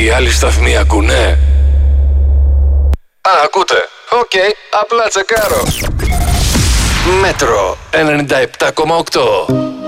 οι άλλοι σταθμοί ακούνε? Α, ακούτε. Οκ, απλά τσεκάρω. Μέτρο 97,8.